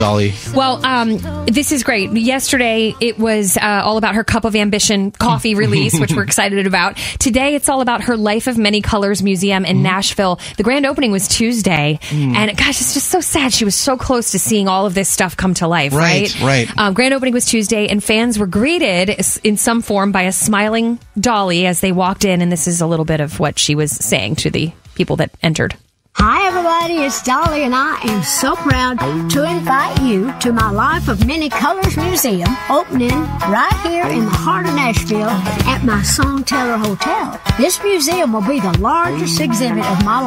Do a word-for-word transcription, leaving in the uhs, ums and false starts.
Dolly. Well, um, this is great. Yesterday, it was uh, all about her Cup of Ambition coffee release, which we're excited about. Today, it's all about her Life of Many Colors Museum in mm. Nashville. The grand opening was Tuesday, mm. and gosh, it's just so sad. She was so close to seeing all of this stuff come to life, right? Right, right. Um, grand opening was Tuesday, and fans were greeted in some form by a smiling Dolly as they walked in, and this is a little bit of what she was saying to the people that entered. Hi, everybody. It's Dolly, and I am so proud to invite you to my Life of Many Colors Museum, opening right here in the heart of Nashville at my Songteller Hotel. This museum will be the largest exhibit of my life.